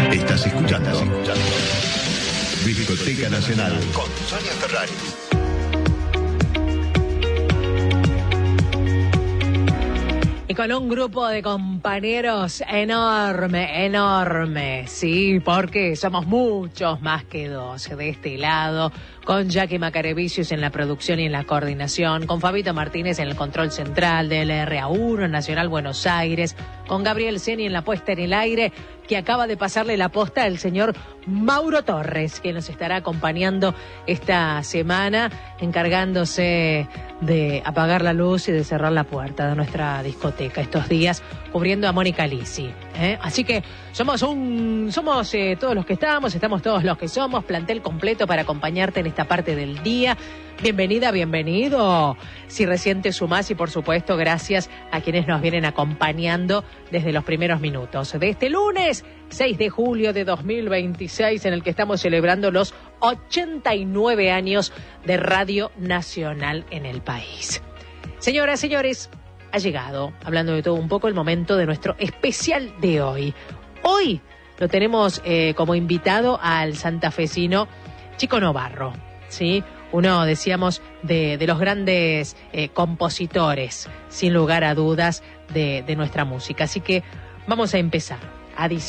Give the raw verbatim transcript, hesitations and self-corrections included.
Estás escuchando, Estás escuchando Discoteca Nacional con Sonia Ferrari. Y con un grupo de compañeros enorme, enorme, sí, porque somos muchos más que dos de este lado, con Jackie Macarevicius en la producción y en la coordinación, con Fabito Martínez en el control central de L R A uno Nacional Buenos Aires, con Gabriel Seni en la puesta en el aire, que acaba de pasarle la posta al señor Mauro Torres, que nos estará acompañando esta semana, encargándose de apagar la luz y de cerrar la puerta de nuestra discoteca estos días, cubriendo a Mónica Lisi, ¿eh? Así que somos un, somos eh, todos los que estamos, estamos todos los que somos, plantel completo para acompañarte en esta parte del día. Bienvenida, bienvenido. Si recién te sumás, y por supuesto gracias a quienes nos vienen acompañando desde los primeros minutos de este lunes seis de julio de dos mil veintiséis, en el que estamos celebrando los ochenta y nueve años de Radio Nacional en el país. Señoras, señores, ha llegado, hablando de todo un poco, el momento de nuestro especial de hoy. Hoy lo tenemos eh, como invitado al santafesino Chico Novarro, ¿sí? Uno, decíamos, de, de los grandes eh, compositores, sin lugar a dudas, de, de nuestra música. Así que vamos a empezar a disfrutar